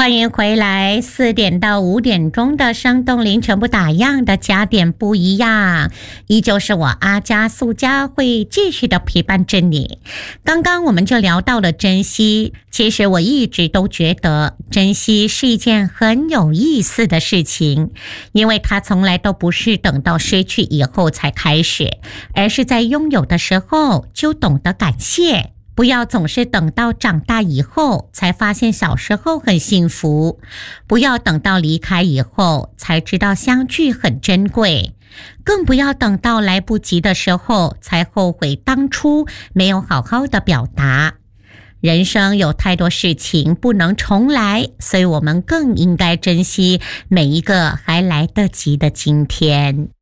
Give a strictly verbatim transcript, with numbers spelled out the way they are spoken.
欢迎回来，四点到五点钟的生动凌晨不打烊的加点不一样，依旧是我阿加素佳会继续的陪伴着你。刚刚我们就聊到了珍惜，其实我一直都觉得珍惜是一件很有意思的事情，因为它从来都不是等到失去以后才开始，而是在拥有的时候就懂得感谢。不要总是等到长大以后才发现小时候很幸福，不要等到离开以后才知道相聚很珍贵，更不要等到来不及的时候才后悔当初没有好好的表达。人生有太多事情不能重来，所以我们更应该珍惜每一个还来得及的今天。